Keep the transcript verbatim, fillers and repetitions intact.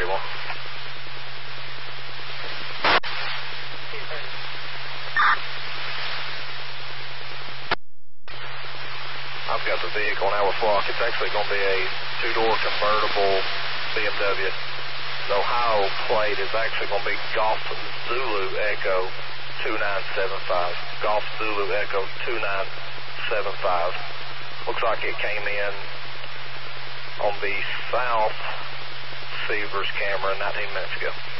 one. I've got the vehicle now with Flock. It's actually going to be a two-door convertible B M W. The Ohio plate is actually going to be Golf Zulu Echo two nine seven five. Golf Zulu Echo two nine seven five. Looks like it came in on the South Seavers camera nineteen minutes ago.